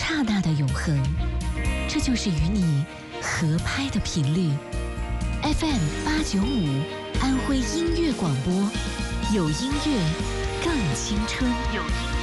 刹那的永恒。这就是与你合拍的频率。FM895，安徽音乐广播，有音乐更青春。有音乐